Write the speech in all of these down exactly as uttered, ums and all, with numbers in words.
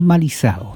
normalizado.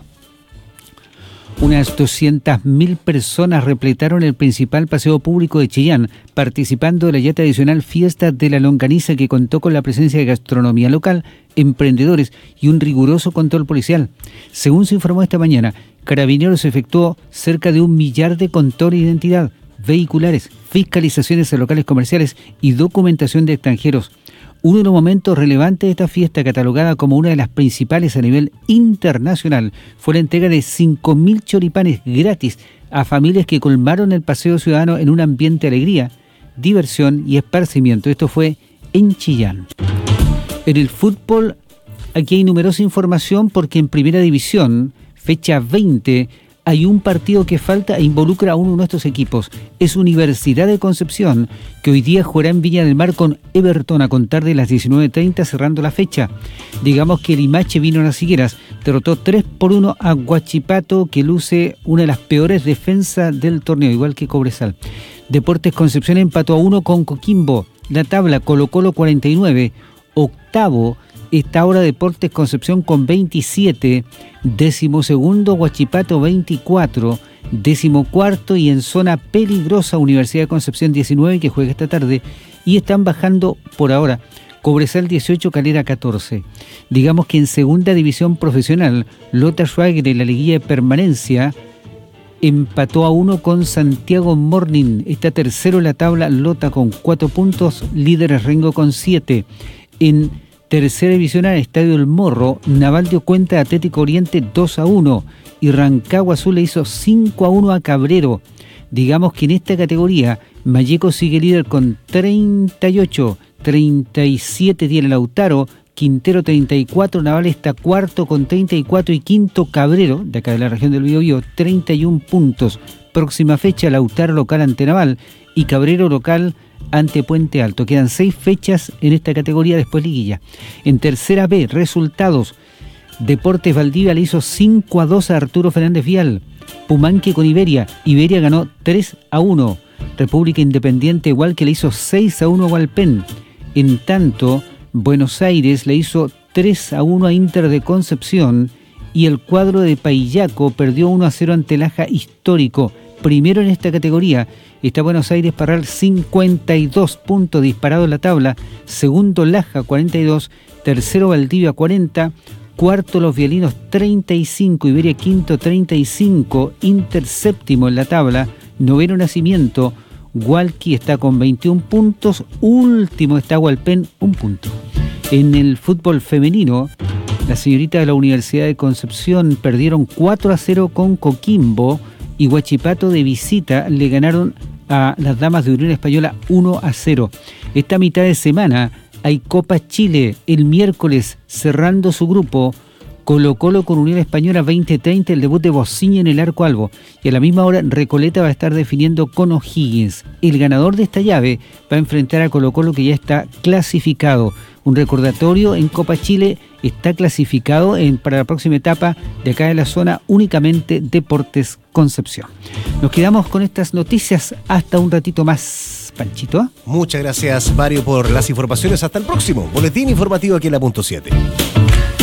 Unas doscientas mil personas repletaron el principal paseo público de Chillán, participando de la ya tradicional fiesta de la longaniza, que contó con la presencia de gastronomía local, emprendedores y un riguroso control policial. Según se informó esta mañana, Carabineros efectuó cerca de un millar de controles de identidad, vehiculares, fiscalizaciones a locales comerciales y documentación de extranjeros. Uno de los momentos relevantes de esta fiesta, catalogada como una de las principales a nivel internacional, fue la entrega de cinco mil choripanes gratis a familias que colmaron el paseo ciudadano en un ambiente de alegría, diversión y esparcimiento. Esto fue en Chillán. En el fútbol, aquí hay numerosa información, porque en Primera División, fecha veinte, hay un partido que falta e involucra a uno de nuestros equipos. Es Universidad de Concepción, que hoy día jugará en Viña del Mar con Everton a contar de las diecinueve treinta, cerrando la fecha. Digamos que el Limache vino a las Higueras, derrotó tres por uno a Huachipato, que luce una de las peores defensas del torneo, igual que Cobresal. Deportes Concepción empató a uno con Coquimbo. La tabla: Colo-Colo cuarenta y nueve, octavo está ahora Deportes Concepción con veintisiete, décimo segundo Huachipato veinticuatro, décimo cuarto y en zona peligrosa Universidad de Concepción diecinueve, que juega esta tarde, y están bajando por ahora Cobresal dieciocho, Calera catorce. Digamos que en Segunda División Profesional, Lota Schwager en la liguilla de permanencia empató a uno con Santiago Morning. Está tercero en la tabla Lota con cuatro puntos, líder Rengo con siete. En Tercera División A, Estadio El Morro, Naval dio cuenta de Atlético Oriente dos a uno y Rancagua Azul le hizo cinco a uno a Cabrero. Digamos que en esta categoría Malleco sigue líder con treinta y ocho, treinta y siete tiene Lautaro, Quintero treinta y cuatro, Naval está cuarto con treinta y cuatro y quinto Cabrero, de acá de la región del Biobío, treinta y uno puntos. Próxima fecha, Lautaro local ante Naval y Cabrero local ante Puente Alto. Quedan seis fechas en esta categoría, después liguilla. En Tercera B, resultados: Deportes Valdivia le hizo cinco a dos a Arturo Fernández Vial. Pumanque con Iberia, Iberia ganó tres a uno. República Independiente igual, que le hizo seis a uno a Hualpén. En tanto, Buenos Aires le hizo tres a uno a Inter de Concepción, y el cuadro de Paillaco perdió uno a cero ante Laja Histórico. Primero en esta categoría está Buenos Aires Parral, cincuenta y dos puntos disparado en la tabla. Segundo Laja, cuarenta y dos. Tercero Valdivia, cuarenta. Cuarto Los Vialinos, treinta y cinco. Iberia quinto, treinta y cinco. Inter séptimo en la tabla. Noveno Nacimiento. Hualqui está con veintiún puntos. Último está Hualpén, un punto. En el fútbol femenino, las señoritas de la Universidad de Concepción perdieron cuatro a cero con Coquimbo, y Huachipato de visita le ganaron a las damas de Unión Española uno a cero. Esta mitad de semana hay Copa Chile. El miércoles, cerrando su grupo, Colo-Colo con Unión Española veinte treinta, el debut de Bociña en el arco albo. Y a la misma hora, Recoleta va a estar definiendo con O'Higgins. El ganador de esta llave va a enfrentar a Colo-Colo, que ya está clasificado. Un recordatorio: en Copa Chile está clasificado en, para la próxima etapa de acá de la zona, únicamente Deportes Concepción. Nos quedamos con estas noticias hasta un ratito más, Panchito. Muchas gracias, Mario, por las informaciones. Hasta el próximo boletín informativo aquí en la punto siete.